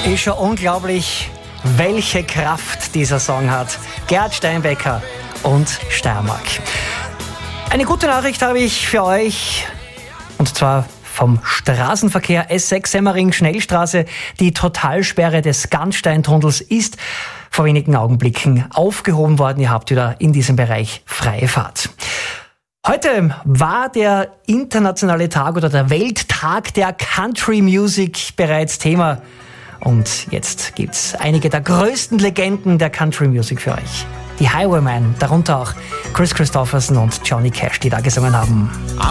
Ist schon unglaublich, welche Kraft dieser Song hat. Gerd Steinbecker und Steiermark. Eine gute Nachricht habe ich für euch, und zwar vom Straßenverkehr. S6 Semmering Schnellstraße. Die Totalsperre des Gantsteintunnels ist vor wenigen Augenblicken aufgehoben worden. Ihr habt wieder in diesem Bereich freie Fahrt. Heute war der internationale Tag oder der Welttag der Country Music bereits Thema. Und jetzt gibt's einige der größten Legenden der Country Music für euch. Die Highwaymen, darunter auch Chris Christopherson und Johnny Cash, die da gesungen haben.